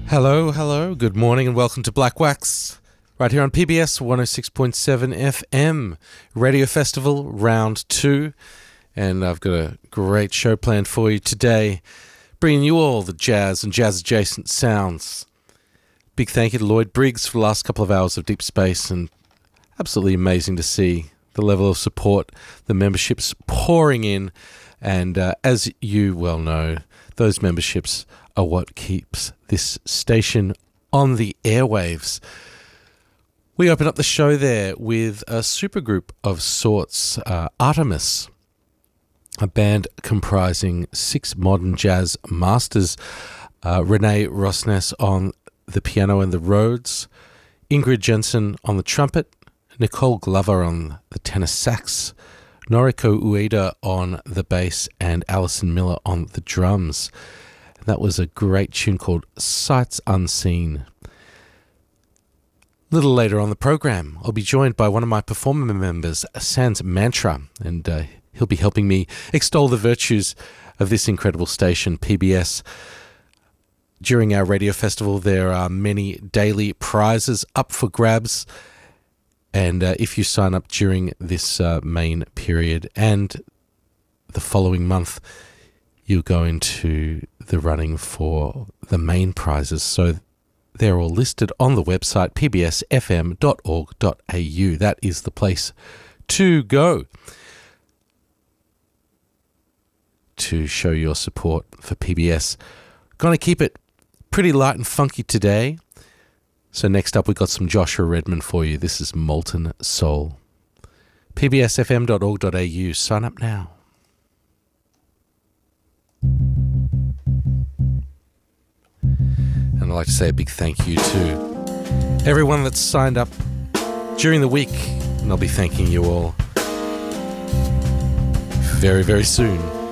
Hello, hello, good morning and welcome to Black Wax, right here on PBS 106.7 FM, Radio Festival Round 2, and I've got a great show planned for you today, bringing you all the jazz and jazz-adjacent sounds. Big thank you to Lloyd Briggs for the last couple of hours of Deep Space, and absolutely amazing to see the level of support, the memberships pouring in, and as you well know, those memberships are what keeps this station on the airwaves. We open up the show there with a supergroup of sorts, Artemis, a band comprising 6 modern jazz masters, Renee Rosnes on the piano and the Rhodes, Ingrid Jensen on the trumpet, Nicole Glover on the tenor sax, Noriko Ueda on the bass, and Alison Miller on the drums. That was a great tune called Sights Unseen. A little later on the program, I'll be joined by one of my performer members, Sans Mantra, and he'll be helping me extol the virtues of this incredible station, PBS. During our radio festival, there are many daily prizes up for grabs, and if you sign up during this main period and the following month, you'll go into the running for the main prizes. So they're all listed on the website pbsfm.org.au. That is the place to go to show your support for PBS. Gonna keep it pretty light and funky today. So next up, we've got some Joshua Redman for you. This is Molten Soul. pbsfm.org.au. Sign up now. And I'd like to say a big thank you to everyone that's signed up during the week. And I'll be thanking you all very, very soon.